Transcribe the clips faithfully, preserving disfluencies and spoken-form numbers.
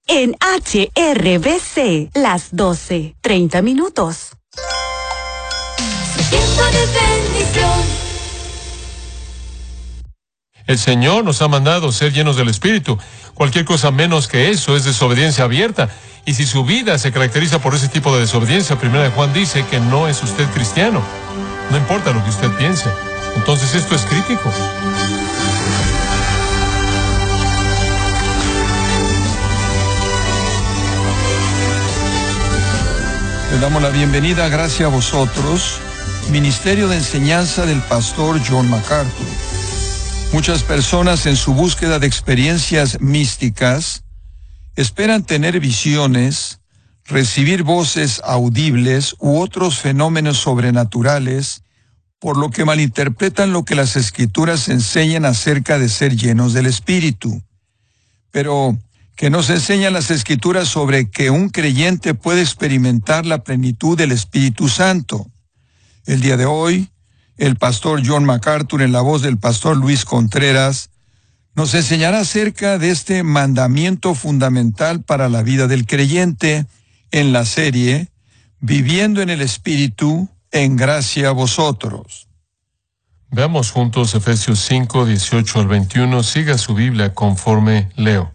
en H R B C, las doce, treinta minutos. Tiempo de bendición. El Señor nos ha mandado ser llenos del Espíritu. Cualquier cosa menos que eso es desobediencia abierta. Y si su vida se caracteriza por ese tipo de desobediencia, Primera de Juan dice que no es usted cristiano. No importa lo que usted piense. Entonces esto es crítico. Le damos la bienvenida, gracias a vosotros, Ministerio de Enseñanza del Pastor John MacArthur. Muchas personas en su búsqueda de experiencias místicas esperan tener visiones, recibir voces audibles u otros fenómenos sobrenaturales, por lo que malinterpretan lo que las Escrituras enseñan acerca de ser llenos del Espíritu. Pero, ¿qué nos enseñan las Escrituras sobre que un creyente puede experimentar la plenitud del Espíritu Santo? El día de hoy, el pastor John MacArthur, en la voz del pastor Luis Contreras, nos enseñará acerca de este mandamiento fundamental para la vida del creyente en la serie Viviendo en el Espíritu, en gracia a vosotros. Veamos juntos Efesios cinco, dieciocho al veintiuno. Siga su Biblia conforme leo.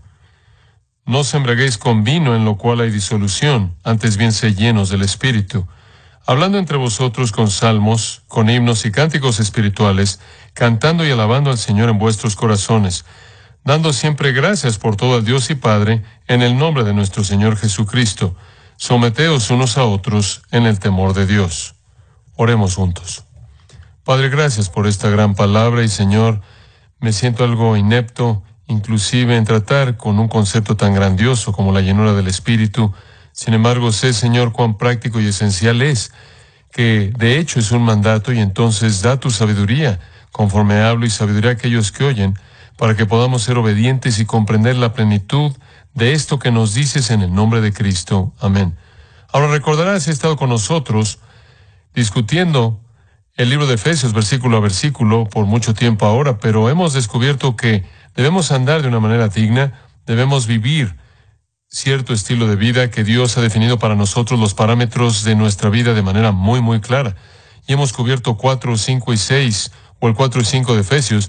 No os embriaguéis con vino, en lo cual hay disolución, antes bien sed llenos del Espíritu, hablando entre vosotros con salmos, con himnos y cánticos espirituales, cantando y alabando al Señor en vuestros corazones, dando siempre gracias por todo al Dios y Padre, en el nombre de nuestro Señor Jesucristo. Someteos unos a otros en el temor de Dios. Oremos juntos. Padre, gracias por esta gran palabra y, Señor, me siento algo inepto, inclusive en tratar con un concepto tan grandioso como la llenura del Espíritu. Sin embargo, sé, Señor, cuán práctico y esencial es, que de hecho es un mandato, y entonces da tu sabiduría, conforme hablo, y sabiduría a aquellos que oyen, para que podamos ser obedientes y comprender la plenitud de esto que nos dices en el nombre de Cristo. Amén. Ahora recordarás, he estado con nosotros discutiendo el libro de Efesios, versículo a versículo, por mucho tiempo ahora, pero hemos descubierto que debemos andar de una manera digna, debemos vivir cierto estilo de vida que Dios ha definido para nosotros los parámetros de nuestra vida de manera muy, muy clara. Y hemos cubierto cuatro, cinco y seis, o el cuatro y cinco de Efesios,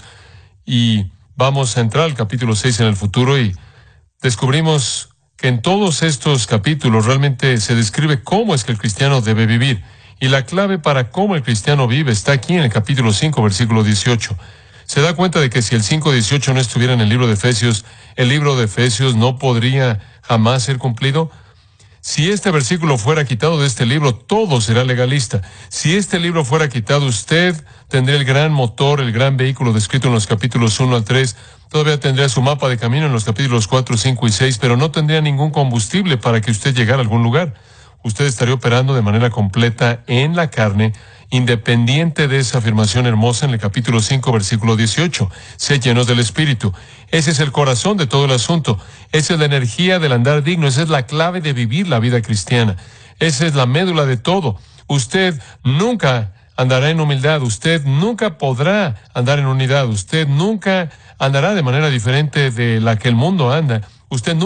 y vamos a entrar al capítulo seis en el futuro, y descubrimos que en todos estos capítulos realmente se describe cómo es que el cristiano debe vivir. Y la clave para cómo el cristiano vive está aquí en el capítulo cinco, versículo dieciocho. Se da cuenta de que si el cinco dieciocho no estuviera en el libro de Efesios, el libro de Efesios no podría jamás ser cumplido. Si este versículo fuera quitado de este libro, todo será legalista. Si este libro fuera quitado, usted tendría el gran motor, el gran vehículo descrito en los capítulos uno al tres, todavía tendría su mapa de camino en los capítulos cuatro, cinco y seis, pero no tendría ningún combustible para que usted llegara a algún lugar. Usted estaría operando de manera completa en la carne, independiente de esa afirmación hermosa en el capítulo cinco, versículo dieciocho. Sed llenos del Espíritu. Ese es el corazón de todo el asunto. Esa es la energía del andar digno. Esa es la clave de vivir la vida cristiana. Esa es la médula de todo. Usted nunca andará en humildad. Usted nunca podrá andar en unidad. Usted nunca andará de manera diferente de la que el mundo anda. Usted nunca